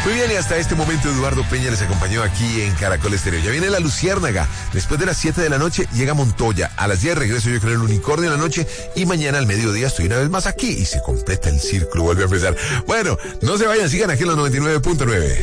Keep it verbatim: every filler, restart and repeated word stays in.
Muy bien, y hasta este momento Eduardo Peña les acompañó aquí en Caracol Estéreo. Ya viene La Luciérnaga. Después de las siete de la noche llega Montoya. A las diez regreso yo con El Unicornio en la noche. Y mañana al mediodía estoy una vez más aquí. Y se completa el círculo, vuelve a empezar. Bueno, no se vayan, sigan aquí en los noventa y nueve punto nueve.